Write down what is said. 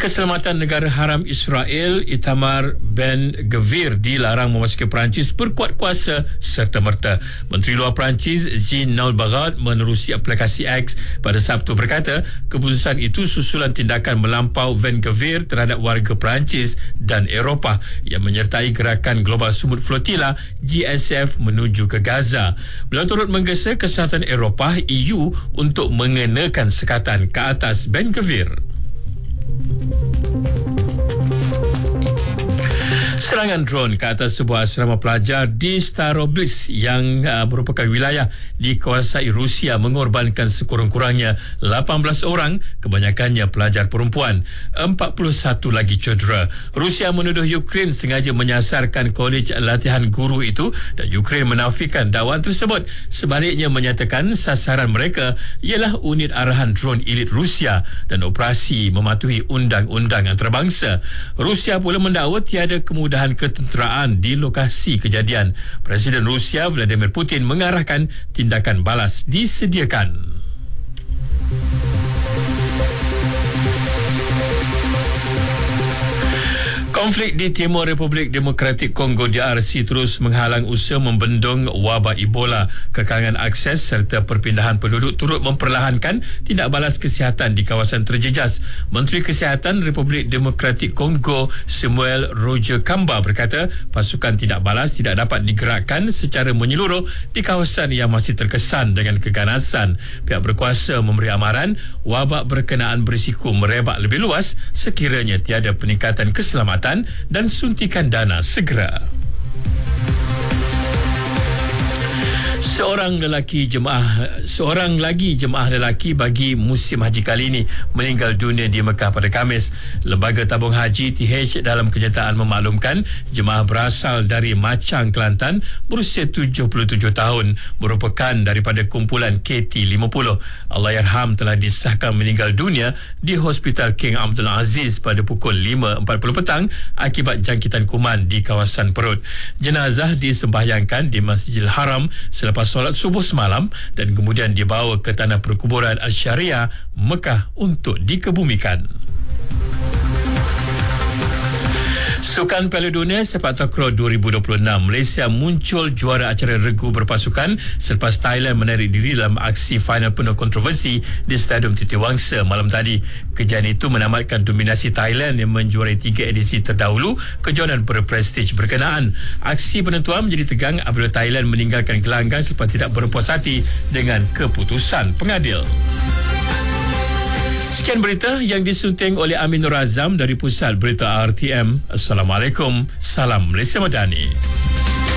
Keselamatan Negara Haram Israel Itamar Ben-Gvir dilarang memasuki Perancis berkuat kuasa serta-merta. Menteri Luar Perancis Jean Noel menerusi aplikasi X pada Sabtu berkata keputusan itu susulan tindakan melampau Ben-Gvir terhadap warga Perancis dan Eropah yang menyertai gerakan Global Sumut Flotilla GSF menuju ke Gaza. Beliau turut menggesa kesihatan Eropah EU untuk mengenakan sekatan ke atas Ben-Gvir. Serangan drone ke atas sebuah asrama pelajar di Staroblitz yang merupakan wilayah dikuasai Rusia mengorbankan sekurang-kurangnya 18 orang, kebanyakannya pelajar perempuan. 41 lagi cedera. Rusia menuduh Ukraine sengaja menyasarkan kolej latihan guru itu dan Ukraine menafikan dakwaan tersebut. Sebaliknya menyatakan sasaran mereka ialah unit arahan drone elit Rusia dan operasi mematuhi undang-undang antarabangsa. Rusia pula mendakwa tiada kemudahan ketenteraan di lokasi kejadian. Presiden Rusia Vladimir Putin mengarahkan tindakan balas disediakan. Konflik di Timur Republik Demokratik Kongo DRC terus menghalang usaha membendung wabak Ebola. Kekalangan akses serta perpindahan penduduk turut memperlahankan tindak balas kesihatan di kawasan terjejas. Menteri Kesihatan Republik Demokratik Kongo Samuel Roger Kamba berkata pasukan tindak balas tidak dapat digerakkan secara menyeluruh di kawasan yang masih terkesan dengan keganasan. Pihak berkuasa memberi amaran wabak berkenaan berisiko merebak lebih luas sekiranya tiada peningkatan keselamatan dan suntikan dana segera. Seorang lagi jemaah lelaki bagi musim haji kali ini meninggal dunia di Mekah pada Khamis. Lembaga Tabung Haji TH dalam kenyataan memaklumkan jemaah berasal dari Macang, Kelantan berusia 77 tahun merupakan daripada kumpulan KT50. Allahyarham telah disahkan meninggal dunia di Hospital King Abdul Aziz pada pukul 5.40 petang akibat jangkitan kuman di kawasan perut. Jenazah disembahyangkan di Masjidil Haram selepas solat subuh semalam dan kemudian dibawa ke tanah perkuburan Al-Syariah Mekah untuk dikebumikan. Sukan Piala Dunia Sepak Takraw 2026, Malaysia muncul juara acara regu berpasukan selepas Thailand menarik diri dalam aksi final penuh kontroversi di Stadium Titiwangsa malam tadi. Kejadian itu menamatkan dominasi Thailand yang menjuarai 3 edisi terdahulu kejohanan berprestij berkenaan. Aksi penentuan menjadi tegang apabila Thailand meninggalkan gelanggang selepas tidak berpuas hati dengan keputusan pengadil. Sekian berita yang disunting oleh Amin Nur Azam dari Pusat Berita RTM. Assalamualaikum. Salam Malaysia Madani.